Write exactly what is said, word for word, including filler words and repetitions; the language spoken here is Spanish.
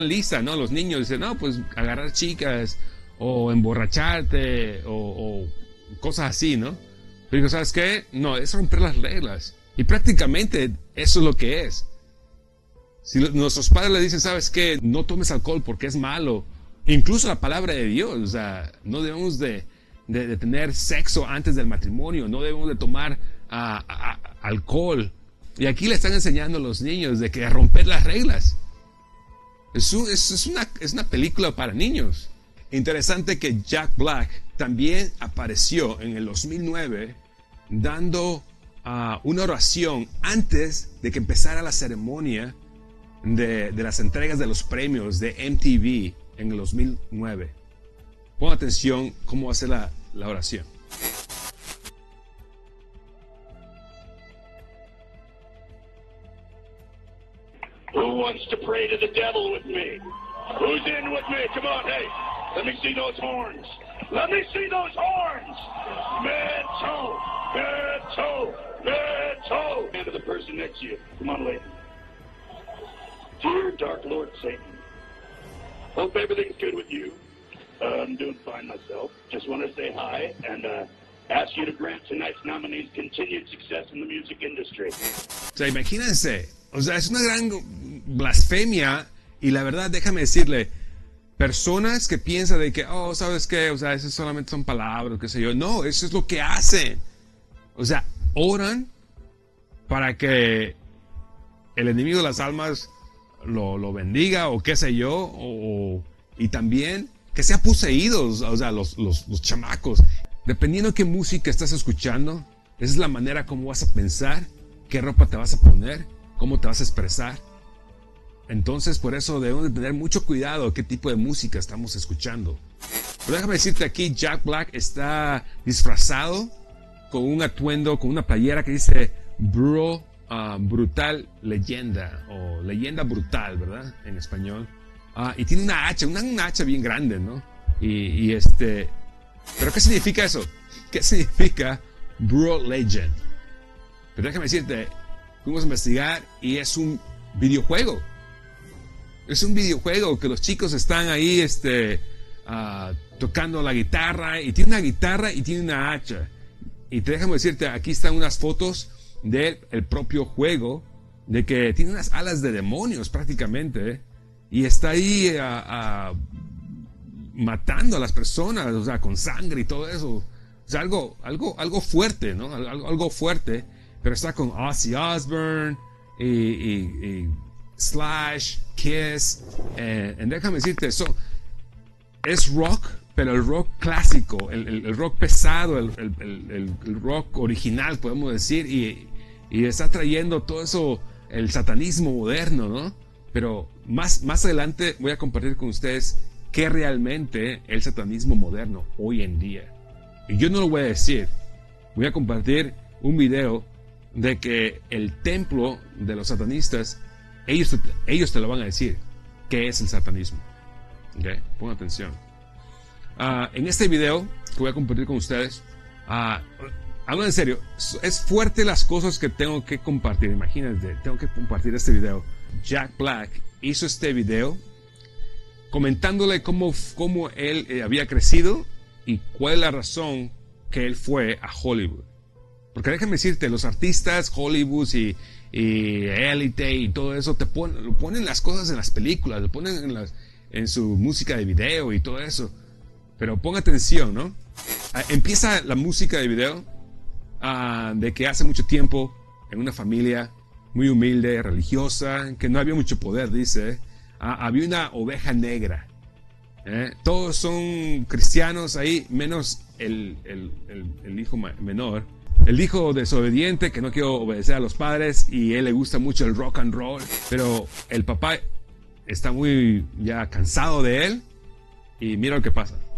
lista, ¿no? Los niños dicen, no, pues agarrar chicas o emborracharte o, o cosas así, ¿no? Pero digo, ¿sabes qué? No, es romper las reglas. Y prácticamente eso es lo que es. Si nuestros padres le dicen, ¿sabes qué? No tomes alcohol porque es malo. Incluso la palabra de Dios, o sea, no debemos de, de, de tener sexo antes del matrimonio, no debemos de tomar uh, a, a, alcohol. Y aquí le están enseñando a los niños de que romper las reglas. Es, un, es, es, una, es una película para niños. Interesante que Jack Black también apareció en el dos mil nueve dando uh, una oración antes de que empezara la ceremonia de, de las entregas de los premios de M T V en el dos mil nueve. Pon atención cómo va a ser la, la oración. Who wants to pray to the devil with me? Who's in with me? Come on, hey. Let me see those horns. Let me see those horns. Metal, metal, metal. Hand to the person next to you. Come on, lady. Dear Dark Lord Satan, hope everything's good with you. Uh, I'm doing fine myself. Just want to say hi and uh, ask you to grant tonight's nominees continued success in the music industry. O sea, imagínense. O sea, es una gran blasfemia y la verdad, déjame decirle, personas que piensan de que, oh, ¿sabes qué? O sea, eso solamente son palabras, qué sé yo. No, eso es lo que hacen. O sea, oran para que el enemigo de las almas lo, lo bendiga o qué sé yo, o, y también que sea poseídos, o sea, los, los, los chamacos. Dependiendo de qué música estás escuchando, esa es la manera como vas a pensar, qué ropa te vas a poner, cómo te vas a expresar. Entonces, por eso debemos de tener mucho cuidado qué tipo de música estamos escuchando. Pero déjame decirte aquí, Jack Black está disfrazado con un atuendo, con una playera que dice Bro, uh, Brutal Leyenda, o Leyenda Brutal, ¿verdad? En español. Uh, y tiene una hacha, una, una hacha bien grande, ¿no? Y, y este... ¿Pero qué significa eso? ¿Qué significa Bro Legend? Pero déjame decirte, fuimos a investigar y es un videojuego. Es un videojuego que los chicos están ahí este, uh, tocando la guitarra, y tiene una guitarra y tiene una hacha. Y te déjame decirte, aquí están unas fotos del el propio juego, de que tiene unas alas de demonios prácticamente, ¿eh? Y está ahí uh, uh, matando a las personas, o sea, con sangre y todo eso. O sea, algo, algo, algo fuerte, ¿no? Algo, algo fuerte, pero está con Ozzy Osbourne y... y, y Slash, Kiss, eh, déjame decirte eso, es rock, pero el rock clásico, el, el, el rock pesado, el, el, el, el rock original, podemos decir, y, y está trayendo todo eso, el satanismo moderno, ¿no? Pero más, más adelante voy a compartir con ustedes qué realmente el satanismo moderno hoy en día. Y yo no lo voy a decir, voy a compartir un video de que el templo de los satanistas, Ellos, ellos te lo van a decir qué es el satanismo. ¿Okay? Pon atención. Uh, en este video que voy a compartir con ustedes, uh, hablando en serio, es fuerte las cosas que tengo que compartir. Imagínate, tengo que compartir este video. Jack Black hizo este video comentándole cómo, cómo él eh, había crecido y cuál es la razón que él fue a Hollywood. Porque déjame decirte, los artistas, Hollywood y, y Elite y todo eso, te ponen, lo ponen las cosas en las películas, lo ponen en, las, en su música de video y todo eso. Pero pon atención, ¿no? Ah, empieza la música de video uh, de que hace mucho tiempo, en una familia muy humilde, religiosa, que no había mucho poder, dice, uh, había una oveja negra. ¿eh? Todos son cristianos ahí, menos el, el, el, el hijo menor. El hijo desobediente que no quiere obedecer a los padres, y él le gusta mucho el rock and roll, pero el papá está muy ya cansado de él, y mira lo que pasa.